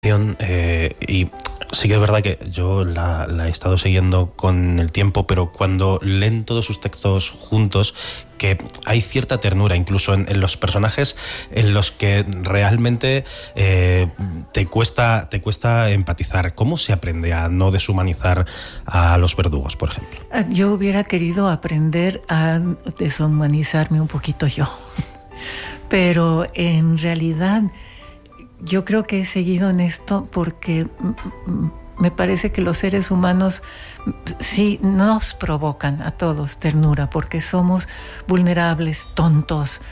Y sí que es verdad que yo la he estado siguiendo con el tiempo, pero cuando leen todos sus textos juntos, que hay cierta ternura incluso en los personajes en los que realmente te cuesta empatizar. ¿Cómo se aprende a no deshumanizar a los verdugos, por ejemplo? Yo hubiera querido aprender a deshumanizarme un poquito yo, pero en realidad yo creo que he seguido en esto porque me parece que los seres humanos sí nos provocan a todos ternura, porque somos vulnerables, tontos,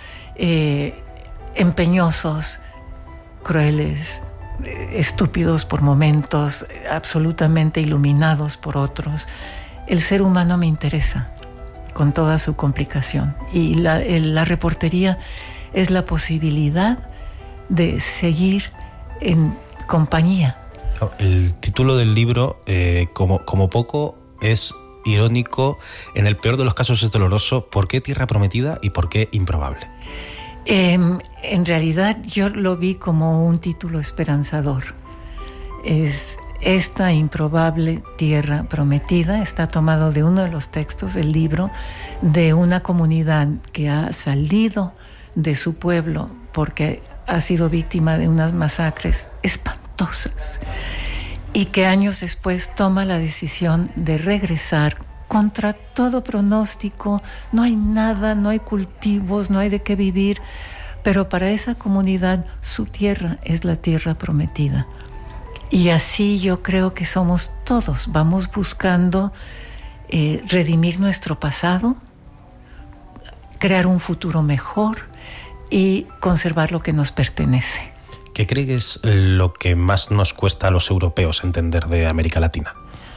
empeñosos, crueles, estúpidos por momentos, absolutamente iluminados por otros. El ser humano me interesa con toda su complicación, y la reportería es la posibilidad de seguir en compañía. El título del libro, como poco, es irónico. En el peor de los casos es doloroso. ¿Por qué Tierra Prometida y por qué Improbable? En realidad yo lo vi como un título esperanzador. Es esta improbable Tierra Prometida. Está tomado de uno de los textos del libro, de una comunidad que ha salido de su pueblo porque ha sido víctima de unas masacres espantosas, y que años después toma la decisión de regresar contra todo pronóstico. No hay nada, no hay cultivos, no hay de qué vivir, pero para esa comunidad su tierra es la tierra prometida. Y así yo creo que somos todos. Vamos buscando redimir nuestro pasado, crear un futuro mejor y conservar lo que nos pertenece. ¿Qué cree que es lo que más nos cuesta a los europeos entender de América Latina?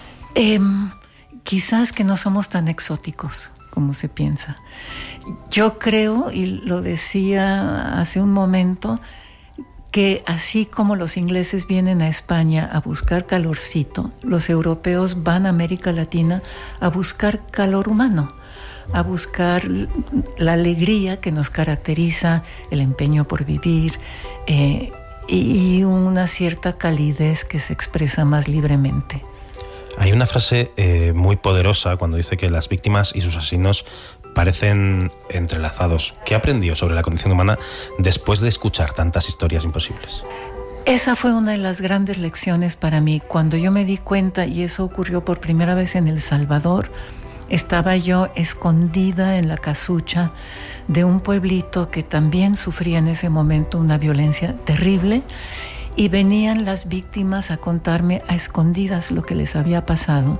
Quizás que no somos tan exóticos como se piensa. Yo creo, y lo decía hace un momento, que así como los ingleses vienen a España a buscar calorcito, los europeos van a América Latina a buscar calor humano, a buscar la alegría que nos caracteriza, el empeño por vivir, y una cierta calidez que se expresa más libremente. Hay una frase muy poderosa cuando dice que las víctimas y sus asesinos parecen entrelazados. ¿Qué aprendió sobre la condición humana después de escuchar tantas historias imposibles? Esa fue una de las grandes lecciones para mí. Cuando yo me di cuenta, y eso ocurrió por primera vez en El Salvador, estaba yo escondida en la casucha de un pueblito que también sufría en ese momento una violencia terrible, y venían las víctimas a contarme a escondidas lo que les había pasado,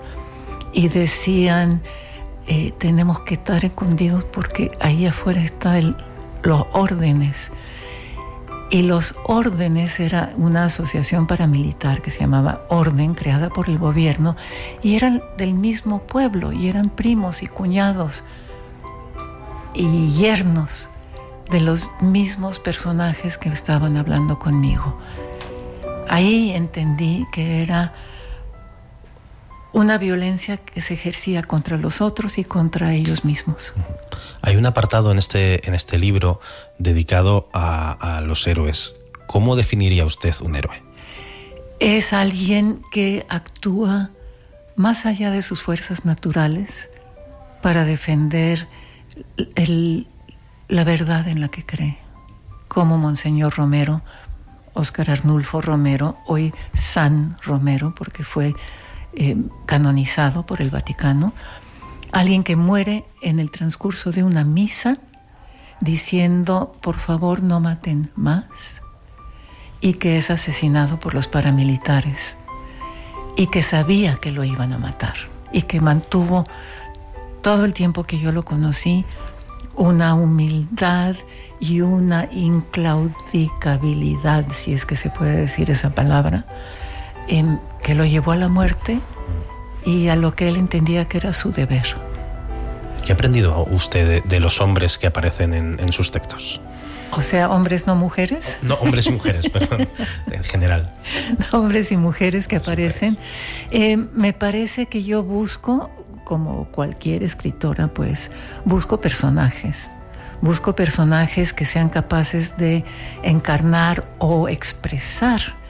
y decían, tenemos que estar escondidos porque ahí afuera están los órdenes. Y los órdenes era una asociación paramilitar que se llamaba Orden, creada por el gobierno, y eran del mismo pueblo, y eran primos y cuñados y yernos de los mismos personajes que estaban hablando conmigo. Ahí entendí que era una violencia que se ejercía contra los otros y contra ellos mismos. Hay un apartado en este libro dedicado a los héroes. ¿Cómo definiría usted un héroe? Es alguien que actúa más allá de sus fuerzas naturales para defender la verdad en la que cree, como Monseñor Romero, Óscar Arnulfo Romero, hoy San Romero, porque fue canonizado por el Vaticano. Alguien que muere en el transcurso de una misa diciendo, por favor no maten más, y que es asesinado por los paramilitares, y que sabía que lo iban a matar, y que mantuvo todo el tiempo que yo lo conocí una humildad y una inclaudicabilidad, si es que se puede decir esa palabra, que lo llevó a la muerte y a lo que él entendía que era su deber. ¿Qué ha aprendido usted de los hombres que aparecen en sus textos? O sea, hombres, no mujeres. No, hombres y mujeres, perdón, en general. Hombres y mujeres que aparecen. Me parece que yo busco, como cualquier escritora, pues, busco personajes que sean capaces de encarnar o expresar